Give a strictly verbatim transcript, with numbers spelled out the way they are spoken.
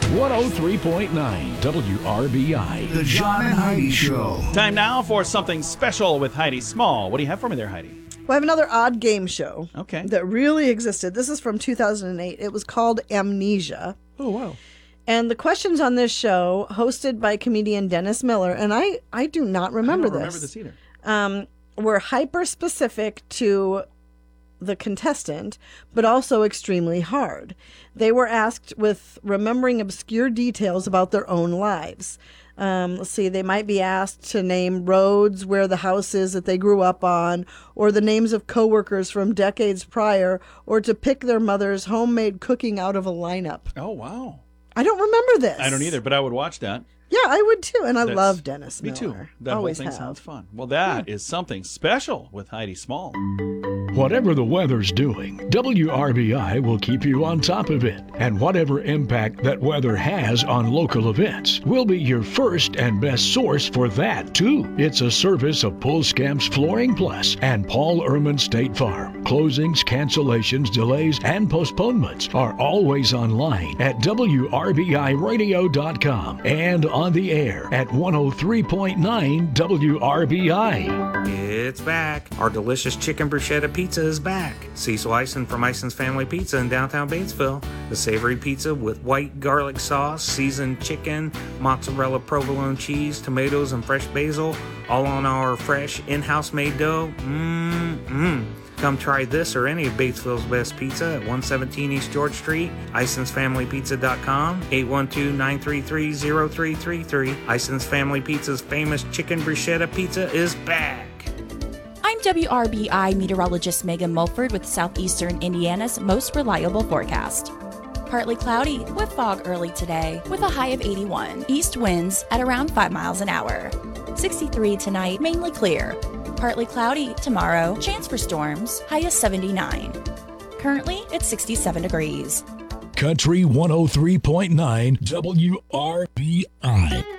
one oh three point nine W R B I. The John and Heidi Show. Time now for something special with Heidi Small. What do you have for me there, Heidi? Well, I have another odd game show Okay. that really existed. This is from two thousand eight. It was called Amnesia. Oh, wow. And the questions on this show, hosted by comedian Dennis Miller, and I, I do not remember I don't this. remember this either. Um, were hyper-specific to the contestant, but also extremely hard. They were asked with remembering obscure details about their own lives. Um, let's see, they might be asked to name roads where the house is that they grew up on, or the names of coworkers from decades prior, or to pick their mother's homemade cooking out of a lineup. Oh, wow. I don't remember this. I don't either, but I would watch that. Yeah, I would too, and I That's- love Dennis Me Miller. too. That Always whole thing have. sounds fun. Well, that is something special with Heidi Small. Whatever the weather's doing, W R B I will keep you on top of it. And whatever impact that weather has on local events, we'll be your first and best source for that, too. It's a service of Pulskamps Flooring Plus and Paul Ehrman State Farm. Closings, cancellations, delays, and postponements are always online at W R B I radio dot com and on the air at one oh three point nine W R B I. It's back. Our delicious chicken bruschetta pizza is back. Cecil Eisen from Eisen's Family Pizza in downtown Batesville. The savory pizza with white garlic sauce, seasoned chicken, mozzarella provolone cheese, tomatoes, and fresh basil, all on our fresh in-house made dough. Mmm-mmm. Come try this or any of Batesville's best pizza at one seventeen East George Street, Isons Family Pizza dot com, eight one two, nine three three, zero three three three. Isons Family Pizza's famous chicken bruschetta pizza is back. I'm W R B I meteorologist Megan Mulford with Southeastern Indiana's most reliable forecast. Partly cloudy with fog early today with a high of eighty-one. East winds at around five miles an hour. sixty-three tonight, mainly clear. Partly cloudy tomorrow, chance for storms, high of seventy-nine. Currently, it's sixty-seven degrees. Country one oh three point nine W R B I.